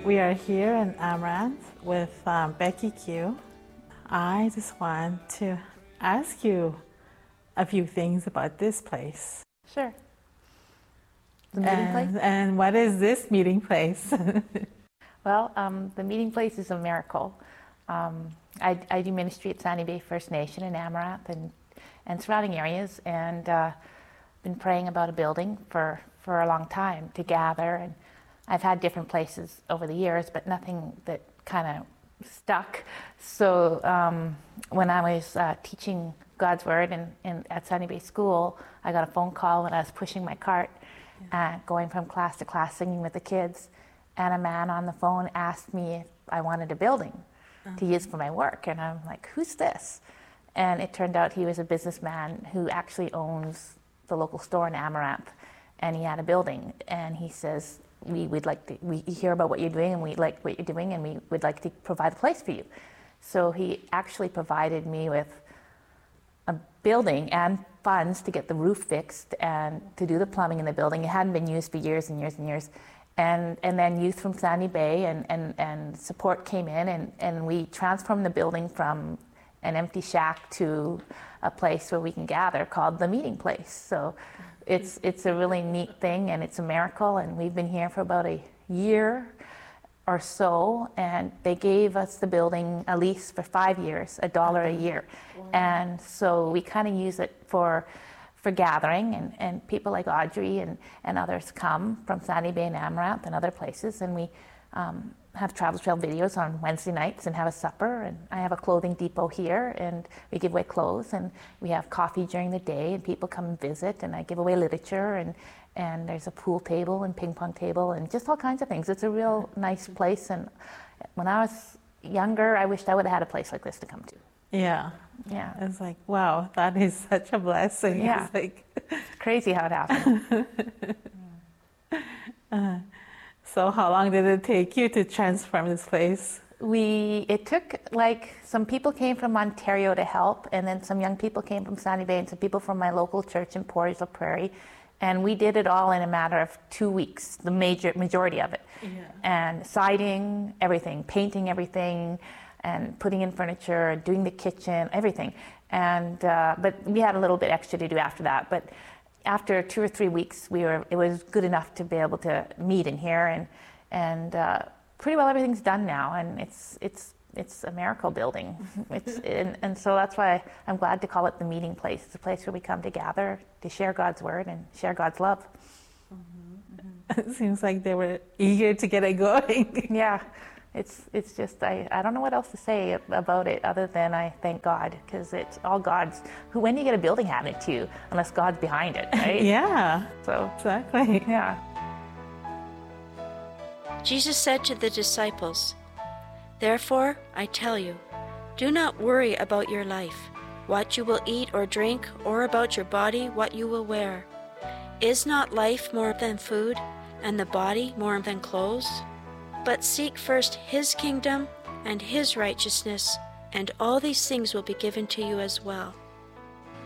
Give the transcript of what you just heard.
We are here in Amaranth with Becky Q. I just want to ask you a few things about this place. Sure. The meeting place? And what is this meeting place? Well, the meeting place is a miracle. I do ministry at Sandy Bay First Nation in Amaranth and surrounding areas, and been praying about a building for a long time to gather. And I've had different places over the years, but nothing that kind of stuck. So when I was teaching God's Word at Sandy Bay School, I got a phone call when I was pushing my cart, going from class to class, singing with the kids. And a man on the phone asked me if I wanted a building to use for my work. And I'm like, who's this? And it turned out he was a businessman who actually owns the local store in Amaranth. And he had a building. And he says, we hear about what you're doing, and we like what you're doing, and we would like to provide a place for you. So he actually provided me with a building and funds to get the roof fixed and to do the plumbing in the building. It hadn't been used for years and years and years. And then youth from Sandy Bay and support came in, and we transformed the building from an empty shack to a place where we can gather called the meeting place. So it's a really neat thing, and it's a miracle, and we've been here for about a year or so, and they gave us the building a lease for 5 years, $1 a year. Wow. And so we kind of use it for gathering, and people like Audrey and others come from Sandy Bay and Amaranth and other places, and we have Travel Trail videos on Wednesday nights and have a supper, and I have a clothing depot here, and we give away clothes, and we have coffee during the day, and people come and visit, and I give away literature, and there's a pool table and ping pong table and just all kinds of things. It's a real nice place, and when I was younger, I wished I would have had a place like this to come to. Yeah. Yeah. It's like, wow, that is such a blessing. Yeah. It's like It's crazy how it happened. So how long did it take you to transform this place? It took, like, some people came from Ontario to help, and then some young people came from Sandy Bay, and some people from my local church in Portage-la Prairie, and we did it all in a matter of 2 weeks, the majority of it. Yeah. And siding, everything, painting everything, and putting in furniture, doing the kitchen, everything. And but we had a little bit extra to do after that. But after 2 or 3 weeks, it was good enough to be able to meet in here, and pretty well everything's done now, and it's a miracle building. And so that's why I'm glad to call it the meeting place. It's a place where we come to gather, to share God's Word and share God's love. It seems like they were eager to get it going. Yeah. It's just, I don't know what else to say about it other than I thank God, because it's all God's. When do you get a building handed to you unless God's behind it, right? Yeah. So Exactly. yeah. Jesus said to the disciples, "Therefore I tell you, do not worry about your life, what you will eat or drink, or about your body, what you will wear. Is not life more than food, and the body more than clothes? But seek first His kingdom and His righteousness, and all these things will be given to you as well.